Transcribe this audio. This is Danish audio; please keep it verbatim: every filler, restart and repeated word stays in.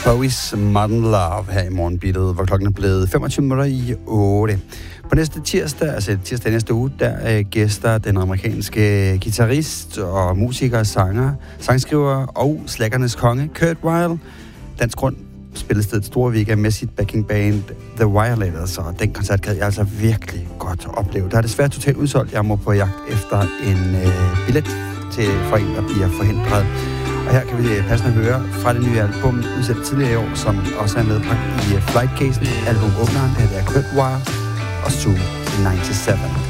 Chloe's Modern Love her i morgenbeatet, hvor klokken er blevet femogtyve minutter i otte. På næste tirsdag, altså tirsdag næste uge, der øh, gæster den amerikanske guitarist og musiker, sanger, sangskriver og slackernes konge, Kurt Weill. Dansk Grund spillestedet Storvika med sit backing band The Violators, og den koncert kan jeg altså virkelig godt opleve. Der er desværre totalt udsolgt. Jeg må på jagt efter en øh, billet til for en, der bliver forhindret. Og her kan vi passende høre fra det nye album, udsendt tidligere i år, som også er medbragt i Flightcasen. Album åbneren, det her er Kurt Weill og Sue ninety-seven.